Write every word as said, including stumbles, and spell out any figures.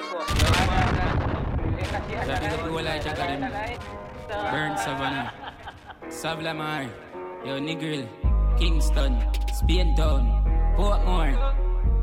Sabi ko wala siya ka rin. Burn Savannah, Savlamar, yo Negril, Kingston, Spain Town, Portmore,